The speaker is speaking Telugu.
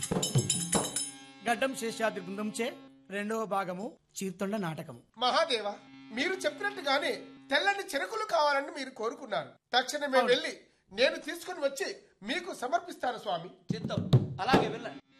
గడ్డం శేషాద్రి బృందంచే రెండవ భాగము చీర్తొండ నాటకము. మహాదేవ, మీరు చెప్పినట్టుగానే తెల్లని చెరుకులు కావాలని మీరు కోరుకున్నారు. తక్షణమే వెళ్ళి నేను తీసుకుని వచ్చి మీకు సమర్పిస్తాను స్వామి. చిత్తం, అలాగే వెళ్ళండి.